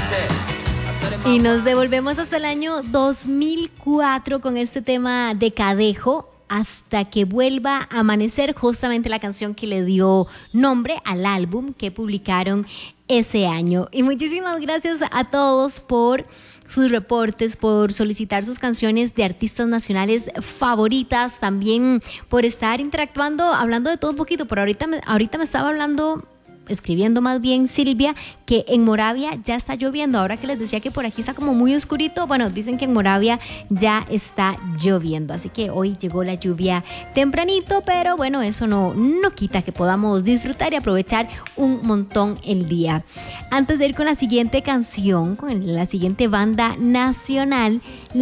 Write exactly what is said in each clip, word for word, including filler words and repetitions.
Y nos devolvemos hasta el año dos mil cuatro con este tema de Cadejo, Hasta que vuelva a amanecer, justamente la canción que le dio nombre al álbum que publicaron ese año. Y muchísimas gracias a todos por sus reportes, por solicitar sus canciones de artistas nacionales favoritas, también por estar interactuando, hablando de todo un poquito. Pero ahorita me, ahorita me estaba hablando... escribiendo más bien Silvia, que en Moravia ya está lloviendo. Ahora que les decía que por aquí está como muy oscurito, bueno, dicen que en Moravia ya está lloviendo, así que hoy llegó la lluvia tempranito, pero bueno, eso no, no quita que podamos disfrutar y aprovechar un montón el día. Antes de ir con la siguiente canción, con la siguiente banda nacional,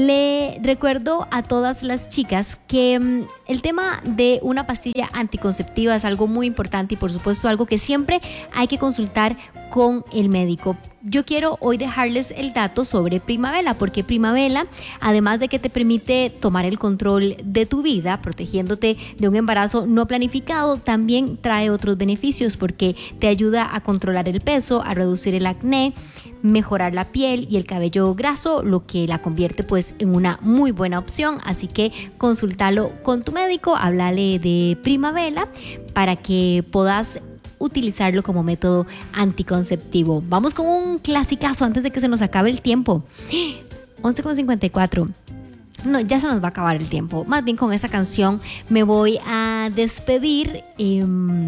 le recuerdo a todas las chicas que um, el tema de una pastilla anticonceptiva es algo muy importante y por supuesto algo que siempre hay que consultar con el médico. Yo quiero hoy dejarles el dato sobre Primavela, porque Primavela, además de que te permite tomar el control de tu vida, protegiéndote de un embarazo no planificado, también trae otros beneficios porque te ayuda a controlar el peso, a reducir el acné, mejorar la piel y el cabello graso, lo que la convierte pues en una muy buena opción. Así que consúltalo con tu médico, háblale de Primavela para que puedas utilizarlo como método anticonceptivo. Vamos con un clasicazo antes de que se nos acabe el tiempo. once con cincuenta y cuatro. No, ya se nos va a acabar el tiempo. Más bien con esta canción me voy a despedir. Eh,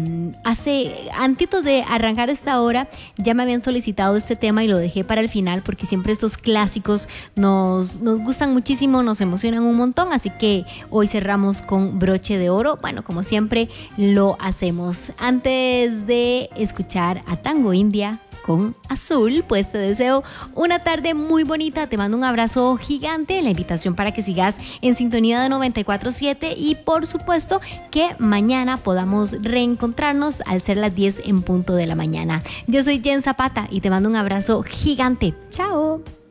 hace, antes de arrancar esta hora, ya me habían solicitado este tema y lo dejé para el final porque siempre estos clásicos nos, nos gustan muchísimo, nos emocionan un montón. Así que hoy cerramos con broche de oro. Bueno, como siempre lo hacemos. Antes de escuchar a Tango India con Azul, pues te deseo una tarde muy bonita, te mando un abrazo gigante, la invitación para que sigas en sintonía de noventa y cuatro punto siete y por supuesto que mañana podamos reencontrarnos al ser las diez en punto de la mañana. Yo soy Jen Zapata y te mando un abrazo gigante. Chao.